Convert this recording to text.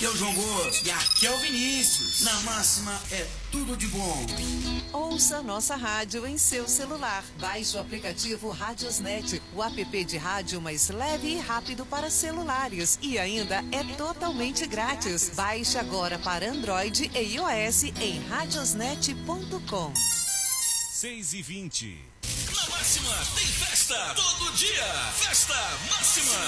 Aqui é o João Gomes. E aqui é o Vinícius. Na Máxima é tudo de bom. Ouça nossa rádio em seu celular. Baixe o aplicativo Radiosnet, o app de rádio mais leve e rápido para celulares. E ainda é totalmente grátis. Baixe agora para Android e iOS em radiosnet.com. 6h20. Na Máxima tem festa todo dia. Festa Máxima.